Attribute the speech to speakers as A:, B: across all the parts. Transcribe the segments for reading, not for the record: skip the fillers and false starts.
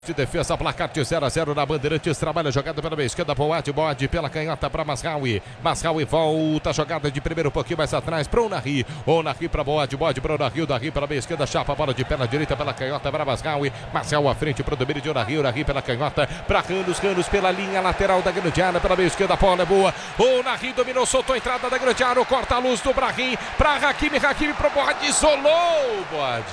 A: De defesa, placar de 0-0 na Bandeirantes, trabalha a jogada pela meia esquerda, Boad pela canhota para Masraoui. Masraoui volta a jogada de primeiro um pouquinho mais atrás para o Onahri. Onahri para Boad para o Onahri, o Onahri pela meia esquerda, chapa a bola de perna direita pela canhota para Masraoui. Marcel à frente para o domínio de Onahri, Onahri pela canhota para Ranos pela linha lateral da grande área, pela meia esquerda, a bola é boa. Onahri dominou, soltou a entrada da grande área, corta a luz do Brahim para Hakimi para o Boad, isolou o Boad.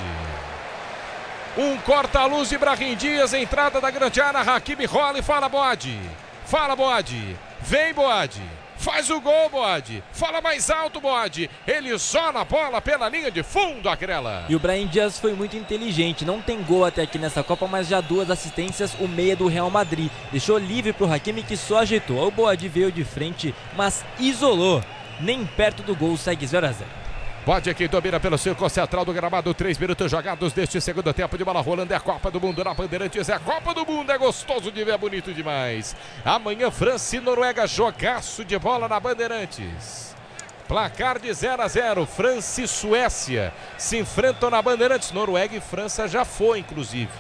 A: Um corta-luz de Brahim Dias, entrada da grande área, Hakimi rola e fala Boad. Fala Boad, vem Boad, faz o gol Boad, fala mais alto Boad. Ele isola a bola pela linha de fundo, Agrela.
B: E o Brahim Dias foi muito inteligente, não tem gol até aqui nessa Copa, mas já 2 assistências, o meia do Real Madrid. Deixou livre para o Hakimi que só ajeitou. O Boad veio de frente, mas isolou. Nem perto do gol, segue 0-0.
A: Pode aqui, domina pelo círculo central do gramado, 3 minutos jogados deste segundo tempo de bola rolando. É a Copa do Mundo na Bandeirantes, é a Copa do Mundo, é gostoso de ver, é bonito demais. Amanhã, França e Noruega, jogaço de bola na Bandeirantes. Placar de 0-0, França e Suécia se enfrentam na Bandeirantes. Noruega e França já foi, inclusive.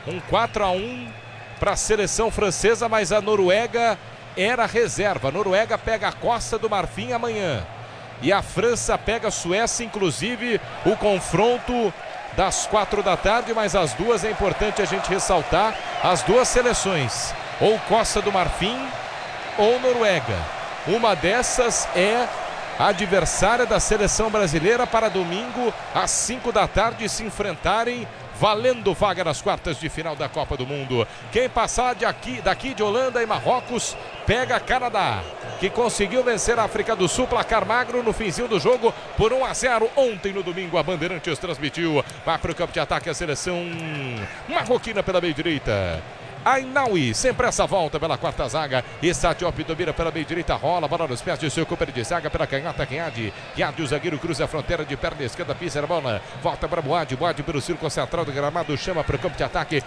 A: 4-1 para a seleção francesa, mas a Noruega era reserva. A Noruega pega a Costa do Marfim amanhã. E a França pega a Suécia, inclusive o confronto das 4 da tarde, mas as duas é importante a gente ressaltar, as duas seleções, ou Costa do Marfim ou Noruega. Uma dessas é a adversária da seleção brasileira para domingo às 5 da tarde se enfrentarem, valendo vaga nas quartas de final da Copa do Mundo. Quem passar daqui de Holanda e Marrocos pega Canadá, que conseguiu vencer a África do Sul, placar magro no finzinho do jogo por 1-0. Ontem no domingo a Bandeirantes transmitiu. Vai para o campo de ataque a seleção marroquina pela meia direita. Ainaoui, sempre essa volta pela quarta zaga. Issa Diop domina pela meia direita, rola, bola nos pés de seu companheiro de zaga pela canhota, Riad, o zagueiro cruza a fronteira de perna esquerda, pisa a bola, volta para Boad pelo círculo central do gramado, chama para o campo de ataque.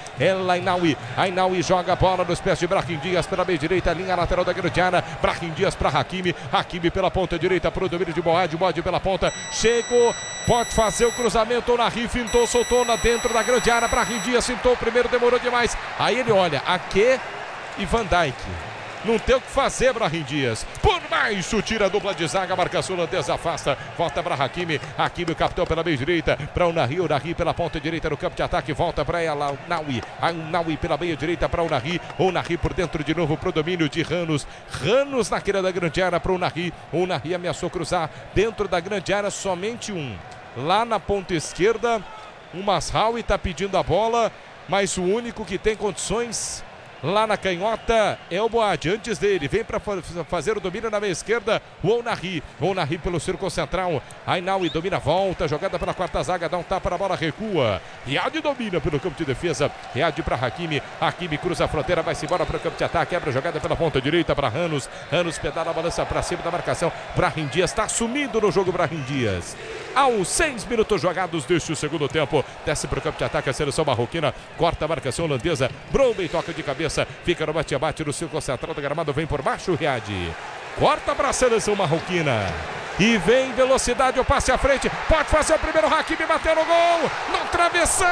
A: Ainaoui joga a bola nos pés de Brahim Dias pela meia direita, linha lateral da grande área. Brahim Dias para Hakimi pela ponta direita para o domínio de Boad pela ponta, chegou, pode fazer o cruzamento, Onahri fintou, soltou na dentro da grande área. Brahim Dias fintou, primeiro demorou demais, aí ele olha, Ake e Van Dijk. Não tem o que fazer, Brahim Dias. Por baixo, tira a dupla de zaga, a marcação holandesa afasta. Volta para Hakimi, o capitão pela meia direita, para Onahri pela ponta direita no campo de ataque, volta para Ainaoui pela meia direita para Onahri por dentro de novo para o domínio de Ranos na queira da grande área para Onahri ameaçou cruzar dentro da grande área, somente um. Lá na ponta esquerda, o Masraoui está pedindo a bola, mas o único que tem condições lá na canhota é o Boad. Antes dele, vem para fazer o domínio na meia esquerda, o Onahri pelo círculo central. Ainaoui domina, volta, jogada pela quarta zaga, dá um tapa na bola, recua. Riad domina pelo campo de defesa, Riad para Hakimi cruza a fronteira, vai-se embora para o campo de ataque, quebra a jogada pela ponta direita para Ranos pedala a balança para cima da marcação. Brahim Dias está sumindo no jogo, Brahim Dias. Aos 6 minutos jogados deste segundo tempo, desce para o campo de ataque a seleção marroquina, corta a marcação holandesa, Brombey toca de cabeça, fica no bate-bate no círculo central do gramado, vem por baixo o Riad, corta para a seleção marroquina e vem velocidade, o passe à frente, pode fazer o primeiro, Hakimi bateu no gol, no travessão.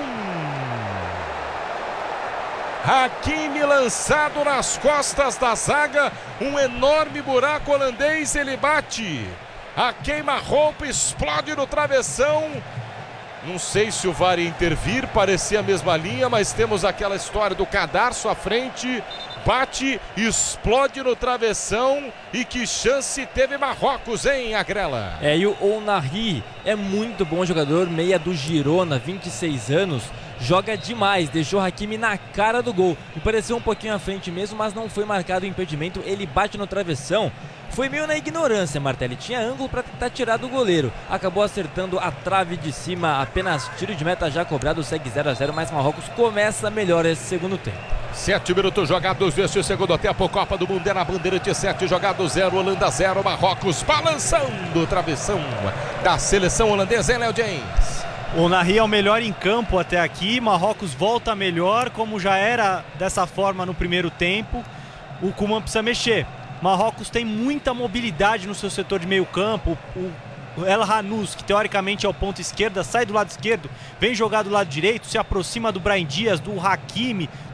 A: Hakimi lançado nas costas da zaga, um enorme buraco holandês, ele bate, a queima-roupa explode no travessão. Não sei se o VAR ia intervir, parecia a mesma linha, mas temos aquela história do cadarço à frente, bate, explode no travessão. E que chance teve Marrocos, hein, Agrela?
B: E o Onahri é muito bom jogador, meia do Girona, 26 anos, joga demais, deixou Hakimi na cara do gol. Me pareceu um pouquinho à frente mesmo, mas não foi marcado o impedimento, ele bate no travessão. Foi meio na ignorância, Martelli, tinha ângulo para tentar tirar do goleiro, acabou acertando a trave de cima, apenas tiro de meta já cobrado, segue 0-0, mas Marrocos começa melhor esse segundo tempo.
A: 7 minutos jogados deste segundo tempo, Copa do Mundo é na Bandeirantes, 7 jogados, 0, Holanda 0, Marrocos balançando o travessão da seleção holandesa, hein, Léo James?
C: O Onahri é o melhor em campo até aqui, Marrocos volta melhor, como já era dessa forma no primeiro tempo, o Koeman precisa mexer. Marrocos tem muita mobilidade no seu setor de meio campo, o El Hanous, que teoricamente é o ponto esquerda, sai do lado esquerdo, vem jogar do lado direito, se aproxima do Brahim Dias, do Hakimi,